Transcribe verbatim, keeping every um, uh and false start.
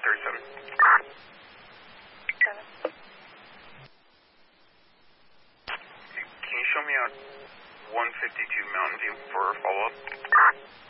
thirty-seven. Seven. Can you show me out one fifty-two Mountain View for a follow-up?